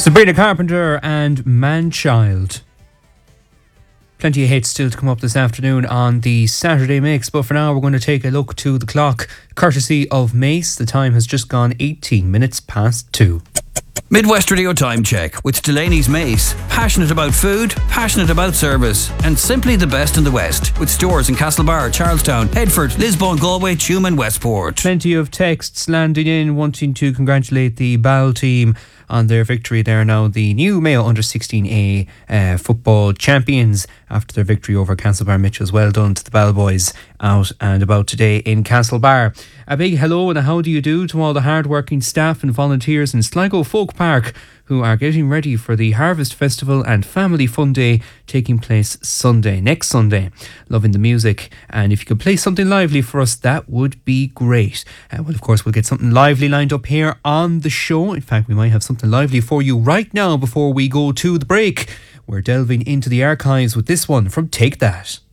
Sabrina Carpenter and Man-Child. Plenty of hits still to come up this afternoon on the Saturday Mix, but for now we're going to take a look to the clock, courtesy of Mace. The time has just gone 18 minutes past 2. Midwest Radio Time Check with Delaney's Mace. Passionate about food, passionate about service, and simply the best in the West. With stores in Castlebar, Charlestown, Headford, Lisbon, Galway, Tuam and Westport. Plenty of texts landing in wanting to congratulate the Ball team on their victory. They're now the new Mayo Under-16A football champions after their victory over Castlebar Mitchells. Well done to the Ball boys out and about today in Castlebar. A big hello and a how do you do to all the hard-working staff and volunteers in Sligo Folk Park who are getting ready for the Harvest Festival and Family Fun Day taking place next Sunday. Loving the music, and if you could play something lively for us, that would be great. Well, of course, we'll get something lively lined up here on the show. In fact, we might have something lively for you right now before we go to the break. We're delving into the archives with this one from Take That.